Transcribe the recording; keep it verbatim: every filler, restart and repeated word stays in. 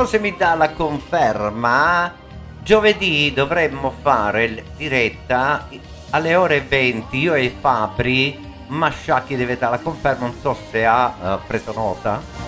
vediamo se mi dà la conferma. Giovedì dovremmo fare diretta alle ore venti, io e Fabri. Masciacchi deve dare la conferma, non so se ha uh, preso nota.